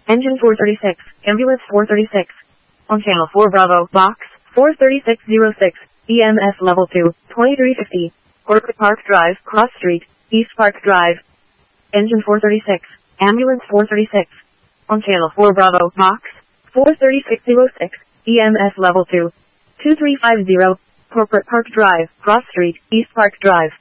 Engine 436, Ambulance 436. On Channel 4 Bravo, Box 43606, EMS Level 2, 2350. Corporate Park Drive, Cross Street, East Park Drive. Engine 436, Ambulance 436. On Channel 4 Bravo, Box 43606, EMS Level 2, 2350. Corporate Park Drive, Cross Street, East Park Drive.